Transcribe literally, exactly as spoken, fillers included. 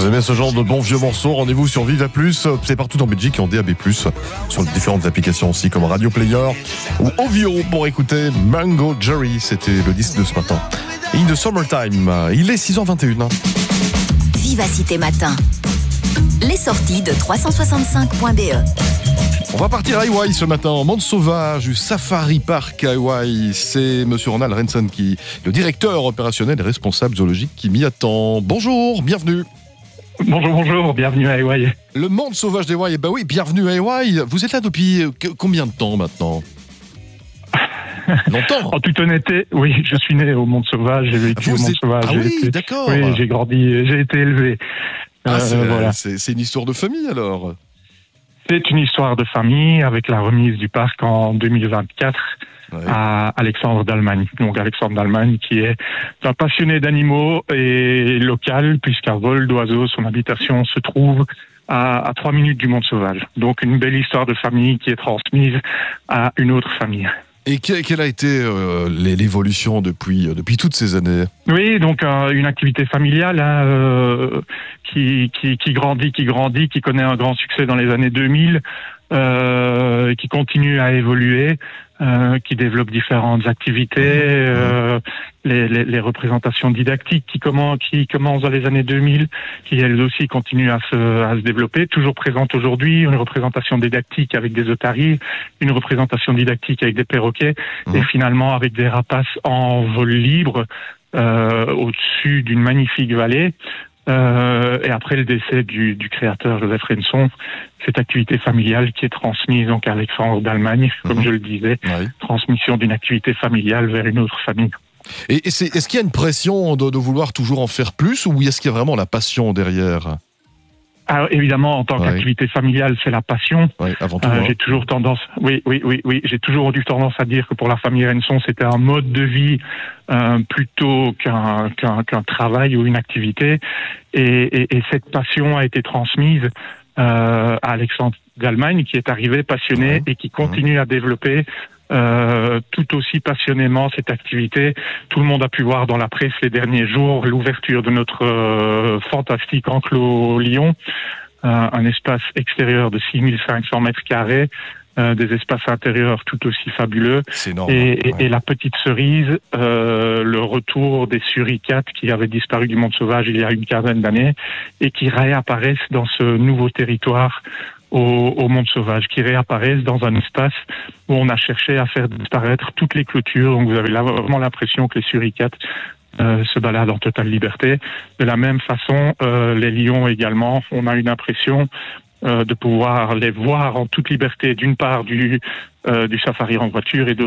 Vous aimez ce genre de bons vieux morceaux, rendez-vous sur Viva Plus, c'est partout en Belgique et en D A B plus, sur les différentes applications aussi comme Radio Player ou Ovio pour écouter Mango Jerry, c'était le disque de ce matin. In the Summertime, il est six heures vingt et une. Vivacité Matin, les sorties de trois cent soixante-cinq point B E. On va partir à Hawaï ce matin, en monde sauvage, du Safari Park à Hawaï. C'est monsieur Ronald Renson, qui, le directeur opérationnel et responsable zoologique, qui m'y attend. Bonjour, bienvenue. Bonjour, bonjour, bienvenue à Hawaï. Le monde sauvage d'Hawaï, eh ben oui, bienvenue à Hawaï. Vous êtes là depuis combien de temps maintenant? Longtemps. En toute honnêteté, oui, je suis né au monde sauvage, j'ai vécu Vous au monde êtes... sauvage. Ah oui, été... d'accord. Oui, j'ai grandi, j'ai été élevé. Ah, euh, c'est, voilà. c'est, c'est une histoire de famille alors. C'est une histoire de famille avec la remise du parc en deux mille vingt-quatre ouais. à Alexandre d'Allemagne. Donc Alexandre d'Allemagne qui est un passionné d'animaux et local puisqu'à vol d'oiseaux, son habitation se trouve à, à trois minutes du monde sauvage. Donc une belle histoire de famille qui est transmise à une autre famille. Et quelle a été euh, l'évolution depuis, depuis toutes ces années? Oui, donc euh, une activité familiale hein, euh, qui, qui, qui grandit, qui grandit, qui connaît un grand succès dans les années deux mille, euh, qui continue à évoluer, euh, qui développe différentes activités, euh, les, les, les représentations didactiques qui, comment, qui commencent dans les années deux mille, qui elles aussi continuent à se, à se développer, toujours présentes aujourd'hui, une représentation didactique avec des otaries, une représentation didactique avec des perroquets, mmh. et finalement avec des rapaces en vol libre, euh, au-dessus d'une magnifique vallée. Euh, et après le décès du, du créateur Joseph Renson, cette activité familiale qui est transmise donc à Alexandre d'Allemagne, comme mmh. je le disais, oui. transmission d'une activité familiale vers une autre famille. Et, et c'est, est-ce qu'il y a une pression de, de vouloir toujours en faire plus, ou est-ce qu'il y a vraiment la passion derrière? Alors, évidemment, en tant oui. qu'activité familiale, c'est la passion. Oui, avant tout, euh, hein. J'ai toujours tendance, oui, oui, oui, oui, j'ai toujours eu tendance à dire que pour la famille Renson, c'était un mode de vie euh, plutôt qu'un, qu'un, qu'un travail ou une activité. Et, et, et cette passion a été transmise euh, à Alexandre d'Allemagne, qui est arrivé passionné oui. et qui continue oui. à développer Euh, tout aussi passionnément cette activité. Tout le monde a pu voir dans la presse les derniers jours l'ouverture de notre euh, fantastique enclos Lyon, euh, un espace extérieur de six mille cinq cents mètres carrés, euh, des espaces intérieurs tout aussi fabuleux. C'est énorme, et, ouais. et, et la petite cerise, euh, le retour des suricates qui avaient disparu du monde sauvage il y a une quinzaine d'années et qui réapparaissent dans ce nouveau territoire Au, au monde sauvage, qui réapparaissent dans un espace où on a cherché à faire disparaître toutes les clôtures. Donc vous avez là vraiment l'impression que les suricates euh, se baladent en totale liberté. De la même façon, euh, les lions également, on a une impression euh, de pouvoir les voir en toute liberté, d'une part du, euh, du safari en voiture et de